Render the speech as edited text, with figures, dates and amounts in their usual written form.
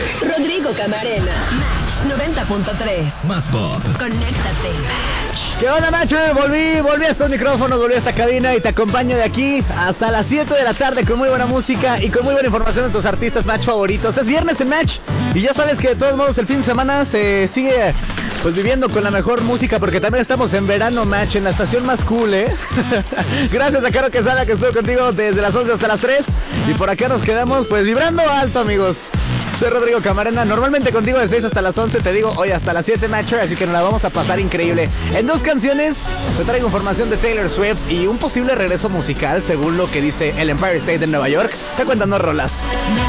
Rodrigo Camarena, Match 90.3. Más pop. Conéctate. ¿Qué onda, macho? Volví a estos micrófonos, volví a esta cabina y te acompaño de aquí hasta las 7 de la tarde con muy buena música y con muy buena información de tus artistas Match favoritos. Es viernes en Match y ya sabes que de todos modos el fin de semana se sigue pues viviendo con la mejor música porque también estamos en verano Match, en la estación más cool, ¿eh? Gracias a Caro Quesada que estuvo contigo desde las 11 hasta las 3 y por acá nos quedamos pues vibrando alto, amigos. Soy Rodrigo Camarena, normalmente contigo de 6 hasta las 11, te digo hoy hasta las 7 Matcher, así que nos la vamos a pasar increíble. En 2 canciones te traigo información de Taylor Swift y un posible regreso musical según lo que dice el Empire State de Nueva York. Te cuentan 2 rolas.